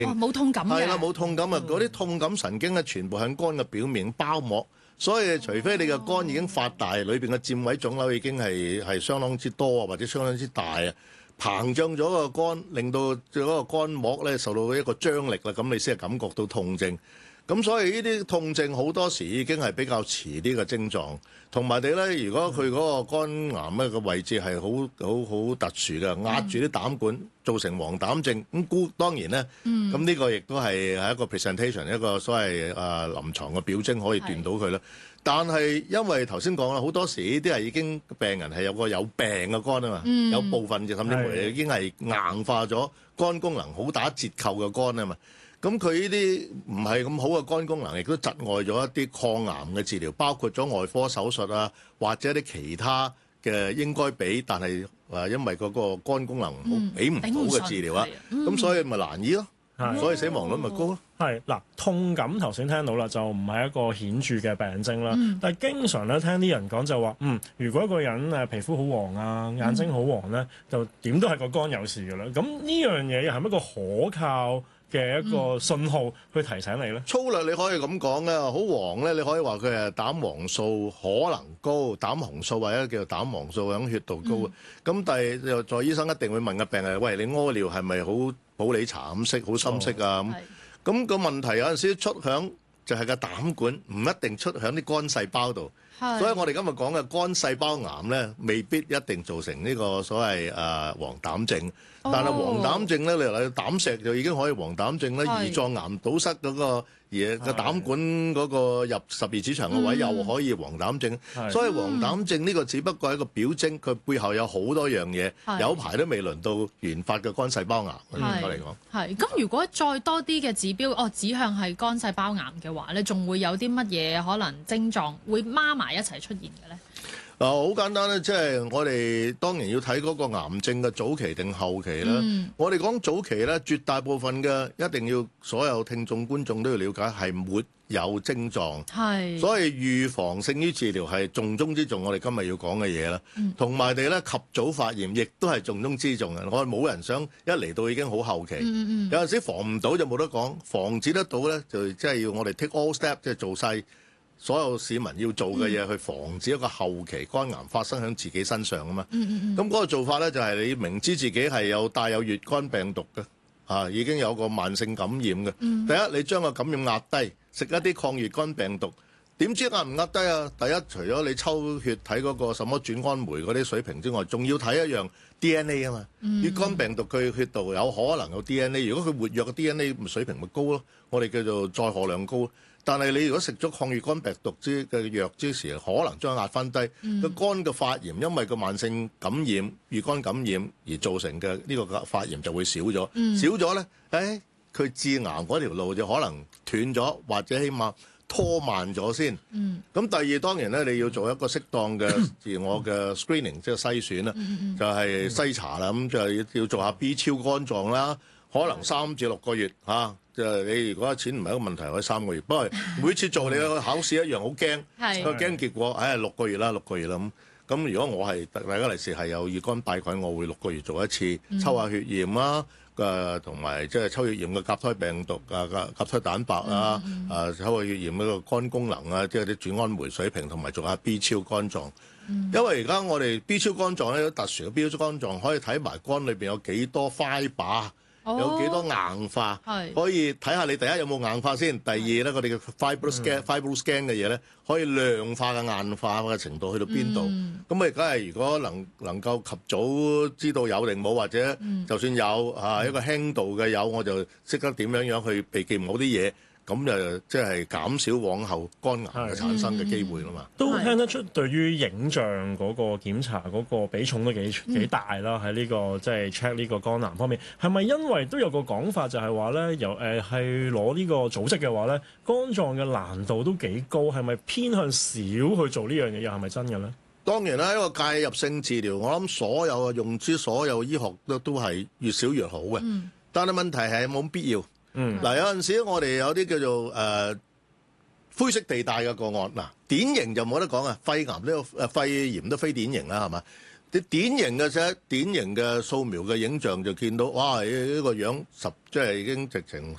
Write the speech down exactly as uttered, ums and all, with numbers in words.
冇、哦、痛感嘅。 係啦，冇痛感啊！嗰啲、嗯、痛感神經咧，全部向肝嘅表面包膜，所以除非你嘅肝已經發大，裏邊嘅佔位腫瘤已經係係相當之多啊，或者相當之大啊，膨脹咗個肝，令到嗰個肝膜咧受到一個張力啦，咁你先係感覺到痛症。咁所以呢啲痛症好多時已經係比較遲啲嘅症狀，同埋你咧，如果佢嗰個肝癌咧個位置係好好好特殊嘅，壓住啲膽管，造成黃疸症。咁估當然咧，咁呢、嗯、個亦都係係一個 presentation 一個所謂誒、呃、臨床嘅表徵可以斷到佢啦。是但係因為頭先講啦，好多時呢啲係已經病人係有個有病嘅肝啊嘛，嗯、有部分甚至乎已經係硬化咗肝功能好打折扣嘅肝啊嘛。咁佢呢啲唔係咁好嘅肝功能，亦都窒礙咗一啲抗癌嘅治療，包括咗外科手術啊，或者啲其他嘅應該俾，但係誒因為嗰個肝功能好俾唔到嘅治療啊，咁、嗯、所以咪難醫咯， 嗯、 所以死亡率咪高咯。 係嗱，痛感頭先聽到啦，就唔係一個顯著嘅病徵啦。嗯、但係經常咧聽啲人講就話，嗯，如果一個人誒皮膚好黃啊，眼睛好黃咧，嗯、就點都係個肝有事㗎啦。咁呢樣嘢又係咪一個可靠嘅一個信號去提醒你咧？ 粗略你可以咁講嘅，好黃咧，你可以話佢係膽黃素可能高，膽紅素或者叫做膽黃素響血度高。咁、嗯、但係又在醫生一定會問個病人：喂，你屙尿係咪好普洱茶咁色、好深色啊？咁咁個問題有陣時出響就係個膽管，唔一定出響啲肝細胞度。是所以我哋今日講嘅肝細胞癌咧，未必一定造成呢個所謂誒、呃、黃疸症。但係黃疸症咧，你話膽石就已經可以黃疸症咧，胰臟癌堵塞嗰個嘢個膽管嗰個入十二指腸嘅位又可以黃疸症。嗯、所以黃疸症呢個只不過係一個表徵，佢背後有好多樣嘢，是有排都未輪到原發嘅肝細胞癌。應該嚟講係咁，如果再多啲嘅指標哦指向係肝細胞癌嘅話咧，仲會有啲乜嘢可能症狀會孖埋一齊出現嘅咧？ 嗱，好簡單咧，即係我哋當然要睇嗰個癌症嘅早期定後期啦。嗯、我哋講早期咧，絕大部分嘅一定要所有聽眾觀眾都要了解係沒有症狀，係所以預防勝於治療係重中之重。我哋今日要講嘅嘢啦，同埋哋咧及早發現，亦都係重中之重嘅。我哋冇人想一嚟到已經好後期，嗯嗯、有陣時防唔到就冇得講，防止得到咧就即係要我哋 take all step，即係做晒所有市民要做嘅嘢去防止一個後期肝癌發生喺自己身上啊嘛。咁嗰、嗯嗯、個做法咧就係你明知自己係有帶有乙肝病毒嘅，啊已經有個慢性感染嘅。嗯、第一，你將個感染壓低，食一啲抗乙肝病毒。點知壓唔壓低啊？第一，除咗你抽血睇嗰個什麼轉氨酶嗰啲水平之外，仲要睇一樣 D N A 啊嘛。乙肝、嗯、病毒佢血度有可能有 D N A， 如果佢活躍嘅 D N A 水平咪高咯。我哋叫做載荷量高。但係你如果食咗抗乙肝病毒之嘅藥之時，可能將壓翻低個、嗯、肝嘅發炎，因為個慢性感染、乙肝感染而造成嘅呢個發炎就會少咗，嗯、少咗咧，誒佢致癌嗰條路就可能斷咗，或者起碼拖慢咗先。咁、嗯、第二當然咧，你要做一個適當嘅自我嘅 screening，即係篩選啦，嗯、就係篩查啦，咁就係要做下 B 超肝臟啦，可能三至六個月嚇。啊就係你如果錢唔係一個問題，可以三個月。不過每次做你個考試一樣好驚，個驚結果，唉、哎、六個月啦，六個月啦咁。咁如果我係大家嚟時係有乙肝帶菌，我會六個月做一次，抽下血驗啦，誒同埋即係抽血驗嘅甲胎病毒啊、甲甲胎蛋白啊，誒、啊、抽下血驗嗰個肝功能啊，即係啲轉氨酶水平，同埋做下 B 超肝臟。嗯、因為而家我哋 B 超肝臟咧有特殊嘅 B 超肝臟，可以睇埋肝裏邊有幾多 fibre。有幾多硬化，哦、可以睇下你第一有冇硬化先。第二咧，我哋嘅 fibroscan、fibroscan 嘅嘢咧，可以量化嘅硬化嘅程度去到邊度。咁啊、嗯，而家係如果能能夠及早知道有定冇，或者就算有啊一個輕度嘅有，我就識得點樣樣去避忌唔好啲嘢。咁就即係減少往後肝癌嘅產生嘅機會啦嘛。 都聽得出對於影像嗰個檢查嗰個比重都幾幾大啦。喺呢個即係 check 呢個肝癌方面，係咪因為都有個講法就係話咧，由誒係攞呢個組織嘅話咧，肝臟嘅難度都幾高，係咪偏向少去做呢樣嘢？又係咪真嘅咧？ 當然啦，一個介入性治療，我諗所有嘅用之所有醫學都都係越少越好嘅。嗯、但係問題係冇必要。嗯，嗱有陣時我哋有啲叫做誒、呃、灰色地帶嘅個案，嗱典型就冇得講啊，肺癌呢個誒肺炎都非典型啦，係嘛？ 啲典型嘅啫，典型嘅掃描嘅影像就見到，哇！呢、呢個樣十即係已經直情